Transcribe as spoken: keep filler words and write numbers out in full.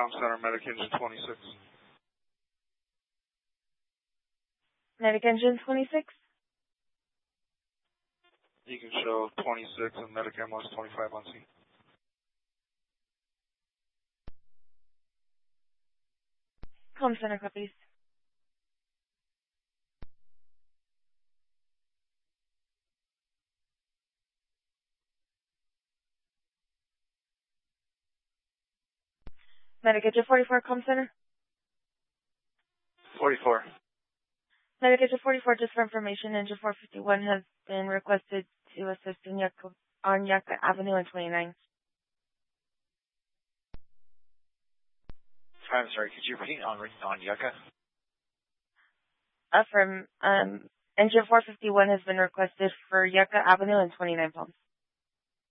Com Center, Medic Engine twenty-six. Medic Engine twenty-six? You can show twenty-six and Medic M O S twenty-five on scene. Com Center copies. Medic Engine forty-four, Com Center? forty-four. Medic Engine forty-four, just for information, Engine four fifty-one has been requested to assist in Yucca, on Yucca Avenue and twenty-nine. I'm sorry, could you repeat on, on Yucca? Uh, from, um, Engine four fifty-one has been requested for Yucca Avenue and twenty-nine Palms.